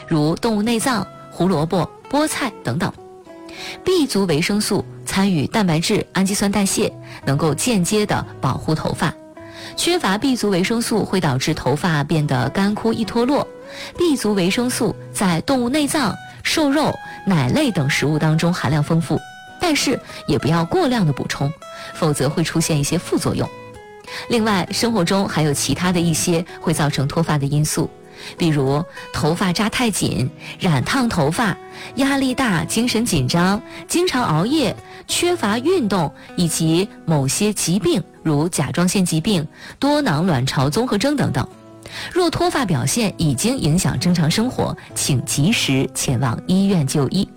如动物内脏、胡萝卜、菠菜等等。B 族维生素参与蛋白质、氨基酸代谢，能够间接地保护头发。缺乏 B 族维生素会导致头发变得干枯易脱落。B 族维生素在动物内脏、瘦肉、奶类等食物当中含量丰富，但是也不要过量的补充，否则会出现一些副作用。另外，生活中还有其他的一些会造成脱发的因素，比如头发扎太紧、染烫头发、压力大、精神紧张、经常熬夜、缺乏运动，以及某些疾病，如甲状腺疾病、多囊卵巢综合征等等。若脱发表现已经影响正常生活，请及时前往医院就医。